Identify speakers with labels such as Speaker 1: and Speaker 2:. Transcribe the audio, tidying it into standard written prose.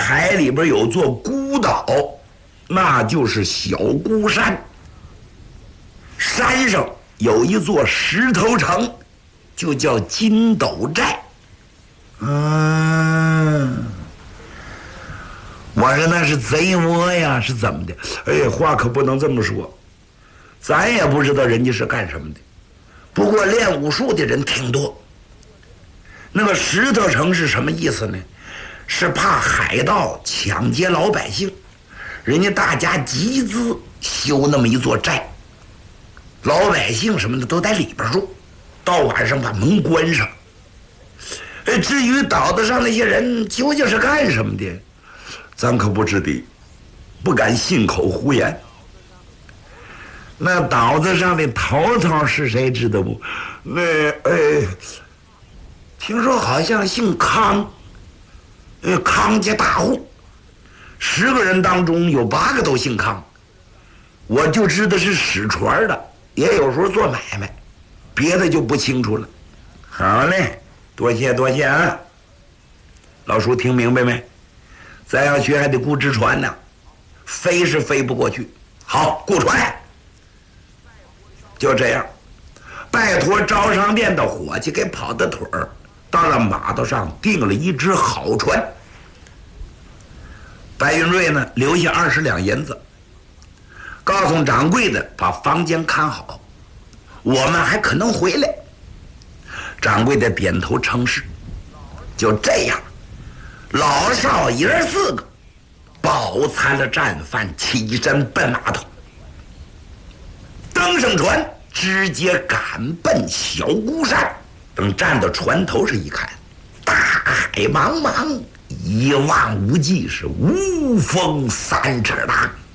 Speaker 1: 海里边有座孤岛，那就是小孤山。山上有一座石头城，就叫金斗寨。我说那是贼窝呀，是怎么的？哎，话可不能这么说，咱也不知道人家是干什么的。不过练武术的人挺多。那个石头城是什么意思呢？是怕海盗抢劫老百姓，人家大家集资修那么一座寨，老百姓什么的都在里边住，到晚上把门关上。至于岛子上那些人究竟是干什么的，咱可不知道，不敢信口胡言。那岛子上的头头是谁知道不？听说好像姓康，康家大户，10个人当中有8个都姓康。我就知道是使船的，也有时候做买卖，别的就不清楚了。好嘞，多谢多谢啊！老叔听明白没？咱要去还得雇只船呢，飞是飞不过去。好，雇船。就这样，拜托招商店的伙计给跑的腿儿，到了码头上订了一只好船。白云瑞呢，留下20两银子，告诉掌柜的把房间看好，我们还可能回来。掌柜的点头称是。就这样，老少爷4个饱餐了战饭，起身奔码头，登上船，直接赶奔小孤山。等站到船头上一看，大海茫茫，一望无际，是无风3尺大。